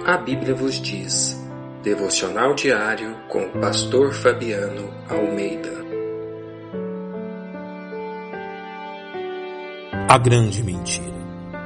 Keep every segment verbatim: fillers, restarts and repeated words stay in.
A Bíblia vos diz. Devocional diário com o pastor Fabiano Almeida. A grande mentira.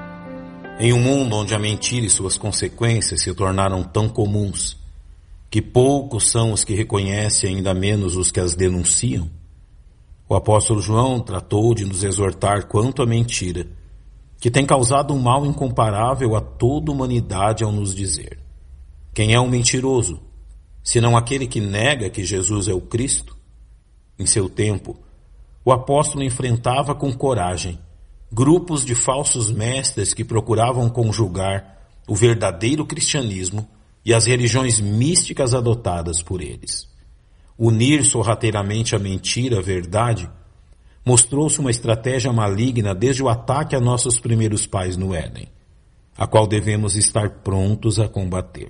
Em um mundo onde a mentira e suas consequências se tornaram tão comuns, que poucos são os que reconhecem, ainda menos os que as denunciam, o apóstolo João tratou de nos exortar quanto à mentira, que tem causado um mal incomparável a toda a humanidade ao nos dizer: quem é um mentiroso, senão aquele que nega que Jesus é o Cristo? Em seu tempo, o apóstolo enfrentava com coragem grupos de falsos mestres que procuravam conjugar o verdadeiro cristianismo e as religiões místicas adotadas por eles. Unir sorrateiramente a mentira à verdade mostrou-se uma estratégia maligna desde o ataque a nossos primeiros pais no Éden, a qual devemos estar prontos a combater.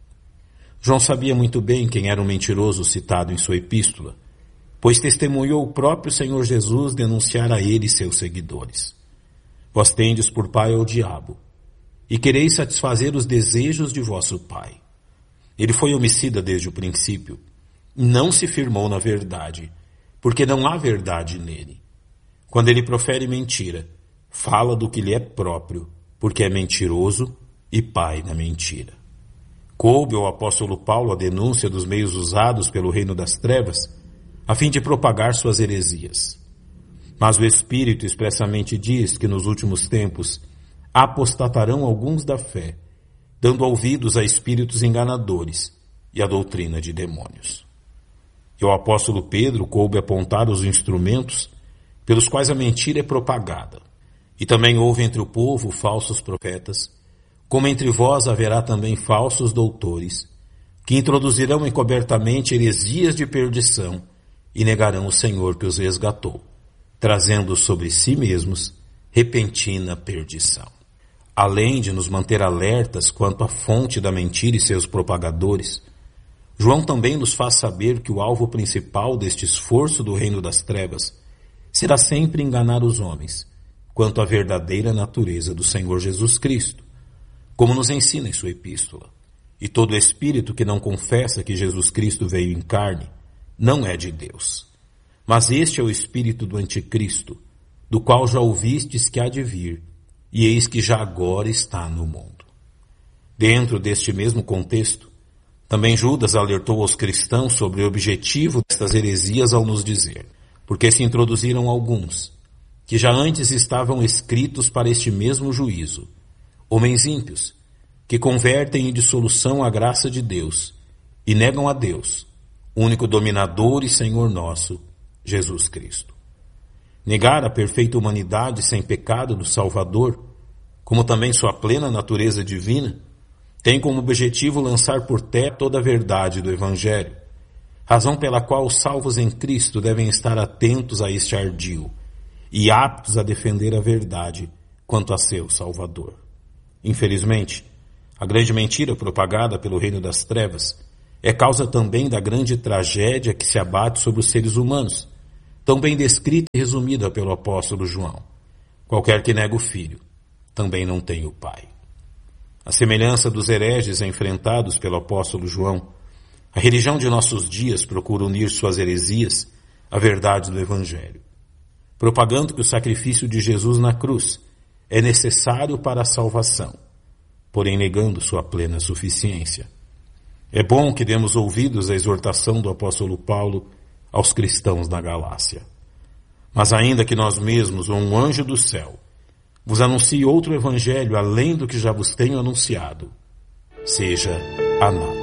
João sabia muito bem quem era o mentiroso citado em sua epístola, pois testemunhou o próprio Senhor Jesus denunciar a ele seus seguidores. Vós tendes por pai o diabo, e quereis satisfazer os desejos de vosso pai. Ele foi homicida desde o princípio, e não se firmou na verdade, porque não há verdade nele. Quando ele profere mentira, fala do que lhe é próprio, porque é mentiroso e pai da mentira. Coube ao apóstolo Paulo a denúncia dos meios usados pelo reino das trevas, a fim de propagar suas heresias. Mas o Espírito expressamente diz que nos últimos tempos apostatarão alguns da fé, dando ouvidos a espíritos enganadores e a doutrina de demônios. E o apóstolo Pedro coube apontar os instrumentos pelos quais a mentira é propagada. E também houve entre o povo falsos profetas, como entre vós haverá também falsos doutores, que introduzirão encobertamente heresias de perdição e negarão o Senhor que os resgatou, trazendo sobre si mesmos repentina perdição. Além de nos manter alertas quanto à fonte da mentira e seus propagadores, João também nos faz saber que o alvo principal deste esforço do reino das trevas será sempre enganar os homens quanto à verdadeira natureza do Senhor Jesus Cristo, como nos ensina em sua epístola. E todo espírito que não confessa que Jesus Cristo veio em carne não é de Deus. Mas este é o espírito do anticristo, do qual já ouvistes que há de vir, e eis que já agora está no mundo. Dentro deste mesmo contexto, também Judas alertou aos cristãos sobre o objetivo destas heresias ao nos dizer: porque se introduziram alguns, que já antes estavam escritos para este mesmo juízo, homens ímpios, que convertem em dissolução a graça de Deus e negam a Deus, único dominador e Senhor nosso, Jesus Cristo. Negar a perfeita humanidade sem pecado do Salvador, como também sua plena natureza divina, tem como objetivo lançar por terra toda a verdade do Evangelho, razão pela qual os salvos em Cristo devem estar atentos a este ardil e aptos a defender a verdade quanto a seu Salvador. Infelizmente, a grande mentira propagada pelo reino das trevas é causa também da grande tragédia que se abate sobre os seres humanos, tão bem descrita e resumida pelo apóstolo João: qualquer que nega o Filho, também não tem o Pai. A semelhança dos hereges enfrentados pelo apóstolo João, a religião de nossos dias procura unir suas heresias à verdade do Evangelho, propagando que o sacrifício de Jesus na cruz é necessário para a salvação, porém negando sua plena suficiência. É bom que demos ouvidos à exortação do apóstolo Paulo aos cristãos na Galácia. Mas ainda que nós mesmos ou um anjo do céu vos anuncie outro evangelho além do que já vos tenho anunciado, seja anátema.